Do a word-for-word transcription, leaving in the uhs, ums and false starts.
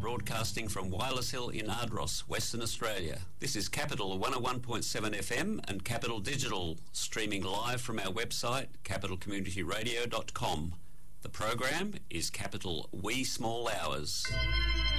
broadcasting from Wireless Hill in Ardross, Western Australia. This is Capital one oh one point seven F M and Capital Digital, streaming live from our website, capital community radio dot com. The program is Capital Wee Small Hours.